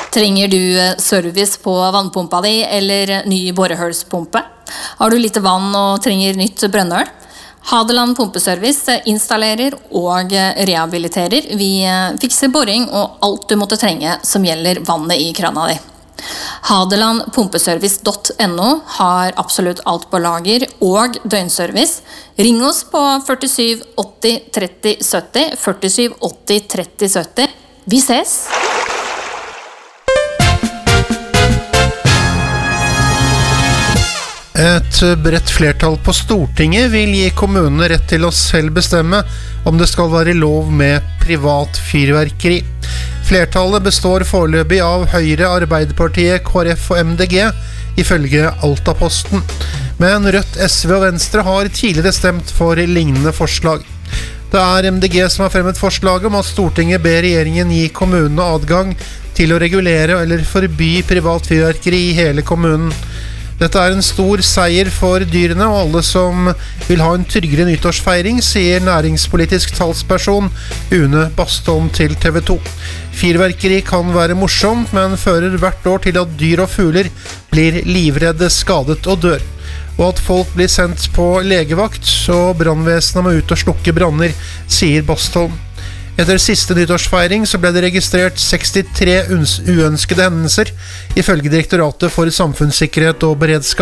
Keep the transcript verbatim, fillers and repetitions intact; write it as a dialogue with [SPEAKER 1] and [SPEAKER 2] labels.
[SPEAKER 1] Trenger du service på vannpumpa di eller ny borehølspumpe? Har du lite vann og trenger nytt brønnøl? Hadeland Pumpeservice installerer og rehabiliterer. Vi fikser boring og alt du måtte trenge som gjelder vannet i krana di. Hadeland Pumpeservice punktum no har absolutt alt på lager og døgnservice. Ring oss på førtisju åtti tretti sytti, førtisju åtti tretti sytti. Vi ses!
[SPEAKER 2] Et bredt flertall på Stortinget vil gi kommunene rett til å selv bestemme om det skal være lov med privat fyrverkeri. Flertallet består foreløpig av Høyre, Arbeiderpartiet, K R F og M D G, ifølge Altaposten. Men Rødt, S V og Venstre har tidligere stemt for lignende forslag. Det er M D G som har fremmet forslag om at Stortinget ber regjeringen gi kommunene adgang til å regulere eller forby privat fyrverkeri i hele kommunen. Dette er en stor seier for dyrene og alle som vil ha en tryggere nyttårsfeiring, sier næringspolitisk talsperson Une Bastholm til T V to. Fyrverkeri kan være morsomt, men fører hvert år til at dyr og fugler blir livredde, skadet og dør. Og at folk blir sendt på legevakt, så brannvesenet må ut og slukke branner, sier Bastholm. Etter siste nyttårsfeiring så ble det registrert sekstitre uønskede hendelser, ifølge Direktoratet for samfunnssikkerhet og beredskap.